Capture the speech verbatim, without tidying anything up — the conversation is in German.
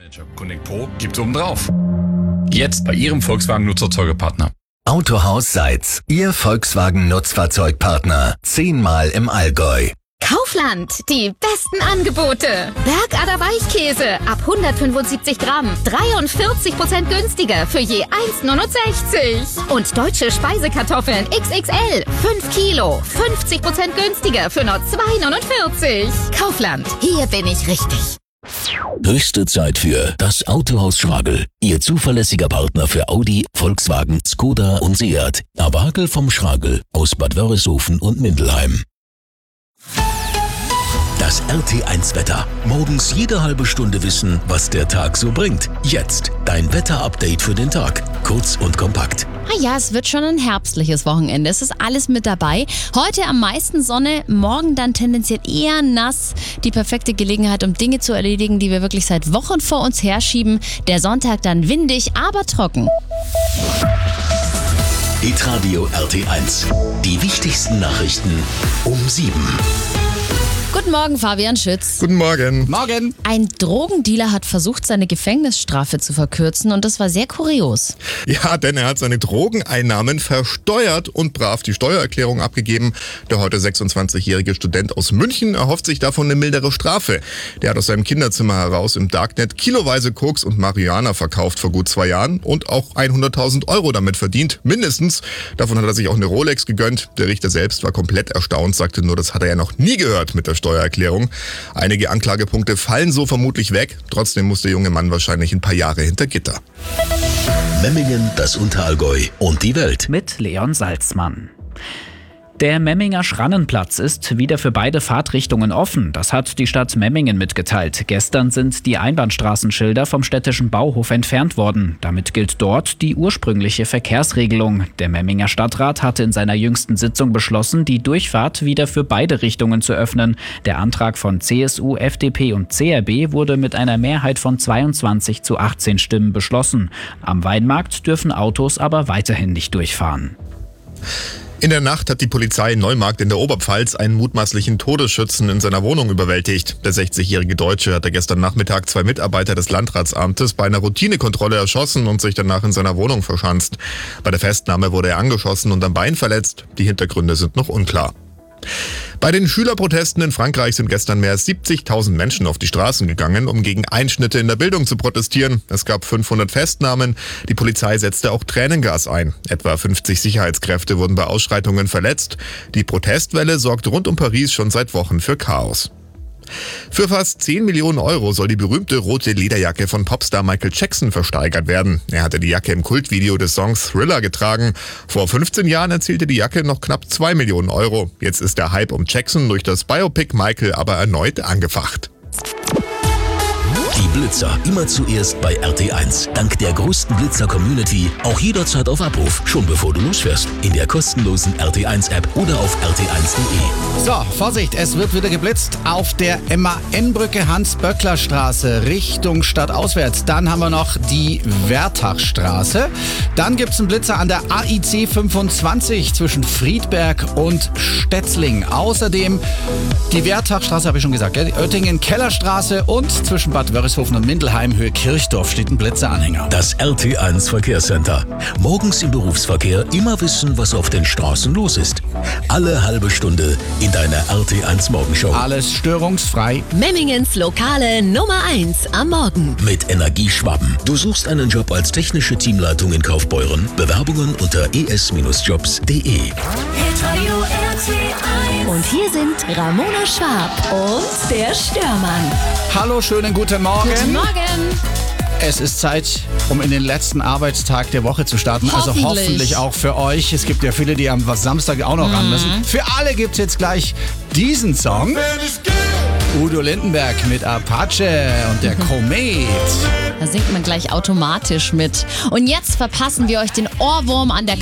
Manager Connect Pro gibt oben drauf. Jetzt bei Ihrem Volkswagen Nutzfahrzeugepartner. Autohaus Seitz, Ihr Volkswagen Nutzfahrzeugpartner. Zehnmal im Allgäu. Kaufland, die besten Angebote. Bergader Weichkäse ab hundertfünfundsiebzig Gramm, dreiundvierzig Prozent günstiger für je eins Komma neunundsechzig. Und deutsche Speisekartoffeln X X L, fünf Kilo, fünfzig Prozent günstiger für nur zwei Komma neunundvierzig. Kaufland, hier bin ich richtig. Höchste Zeit für das Autohaus Schragel. Ihr zuverlässiger Partner für Audi, Volkswagen, Skoda und Seat. Aber Hagel vom Schragel aus Bad Wörishofen und Mindelheim. Das R T eins Wetter. Morgens jede halbe Stunde wissen, was der Tag so bringt. Jetzt dein Wetter-Update für den Tag. Kurz und kompakt. Ah ja, es wird schon ein herbstliches Wochenende. Es ist alles mit dabei. Heute am meisten Sonne, morgen dann tendenziell eher nass. Die perfekte Gelegenheit, um Dinge zu erledigen, die wir wirklich seit Wochen vor uns herschieben. Der Sonntag dann windig, aber trocken. Hitradio R T eins. Die wichtigsten Nachrichten um sieben. Guten Morgen, Fabian Schütz. Guten Morgen. Morgen. Ein Drogendealer hat versucht, seine Gefängnisstrafe zu verkürzen und das war sehr kurios. Ja, denn er hat seine Drogeneinnahmen versteuert und brav die Steuererklärung abgegeben. Der heute sechsundzwanzigjährige Student aus München erhofft sich davon eine mildere Strafe. Der hat aus seinem Kinderzimmer heraus im Darknet kiloweise Koks und Marihuana verkauft vor gut zwei Jahren und auch hunderttausend Euro damit verdient, mindestens. Davon hat er sich auch eine Rolex gegönnt. Der Richter selbst war komplett erstaunt, sagte nur, das hat er ja noch nie gehört mit der Steuererklärung. Einige Anklagepunkte fallen so vermutlich weg. Trotzdem muss der junge Mann wahrscheinlich ein paar Jahre hinter Gitter. Memmingen, das Unterallgäu und die Welt. Mit Leon Salzmann. Der Memminger Schrannenplatz ist wieder für beide Fahrtrichtungen offen. Das hat die Stadt Memmingen mitgeteilt. Gestern sind die Einbahnstraßenschilder vom städtischen Bauhof entfernt worden. Damit gilt dort die ursprüngliche Verkehrsregelung. Der Memminger Stadtrat hatte in seiner jüngsten Sitzung beschlossen, die Durchfahrt wieder für beide Richtungen zu öffnen. Der Antrag von C S U, F D P und C R B wurde mit einer Mehrheit von zweiundzwanzig zu achtzehn Stimmen beschlossen. Am Weinmarkt dürfen Autos aber weiterhin nicht durchfahren. In der Nacht hat die Polizei in Neumarkt in der Oberpfalz einen mutmaßlichen Todesschützen in seiner Wohnung überwältigt. Der sechzigjährige Deutsche hatte gestern Nachmittag zwei Mitarbeiter des Landratsamtes bei einer Routinekontrolle erschossen und sich danach in seiner Wohnung verschanzt. Bei der Festnahme wurde er angeschossen und am Bein verletzt. Die Hintergründe sind noch unklar. Bei den Schülerprotesten in Frankreich sind gestern mehr als siebzigtausend Menschen auf die Straßen gegangen, um gegen Einschnitte in der Bildung zu protestieren. Es gab fünfhundert Festnahmen. Die Polizei setzte auch Tränengas ein. Etwa fünfzig Sicherheitskräfte wurden bei Ausschreitungen verletzt. Die Protestwelle sorgt rund um Paris schon seit Wochen für Chaos. Für fast zehn Millionen Euro soll die berühmte rote Lederjacke von Popstar Michael Jackson versteigert werden. Er hatte die Jacke im Kultvideo des Songs Thriller getragen. Vor fünfzehn Jahren erzielte die Jacke noch knapp zwei Millionen Euro. Jetzt ist der Hype um Jackson durch das Biopic Michael aber erneut angefacht. Die Blitzer immer zuerst bei R T eins. Dank der größten Blitzer-Community auch jederzeit auf Abruf, schon bevor du losfährst. In der kostenlosen R T eins App oder auf r t eins punkt d e. So, Vorsicht, es wird wieder geblitzt auf der M A N-Brücke Hans-Böckler-Straße Richtung stadtauswärts. Dann haben wir noch die Wertachstraße. Dann gibt es einen Blitzer an der A I C fünfundzwanzig zwischen Friedberg und Stetzling. Außerdem die Wertachstraße, habe ich schon gesagt, gell? Oettingen-Kellerstraße und zwischen Bad Wörishofen und Mindelheim Höhe Kirchdorf steht ein Blitzeranhänger. Das R T eins Verkehrscenter. Morgens im Berufsverkehr immer wissen, was auf den Straßen los ist. Alle halbe Stunde in deiner R T eins Morgenshow. Alles störungsfrei. Memmingens Lokale Nummer eins am Morgen. Mit Energieschwaben. Du suchst einen Job als technische Teamleitung in Kaufbeuren? Bewerbungen unter e s jobs punkt d e. Und hier sind Ramona Schwab und der Störmann. Hallo, schönen guten Morgen. Guten Morgen. Es ist Zeit, um in den letzten Arbeitstag der Woche zu starten. Also Hoffentlich. hoffentlich auch für euch. Es gibt ja viele, die am Samstag auch noch ran müssen. Für alle gibt es jetzt gleich diesen Song. Udo Lindenberg mit Apache und der Komet. Da singt man gleich automatisch mit. Und jetzt verpassen wir euch den Ohrwurm an der